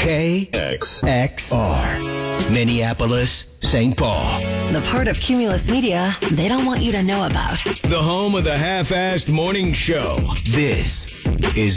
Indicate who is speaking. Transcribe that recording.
Speaker 1: KXR, Minneapolis, St. Paul.
Speaker 2: The part of Cumulus Media they don't want you to know about.
Speaker 1: The home of the half-assed morning show. This is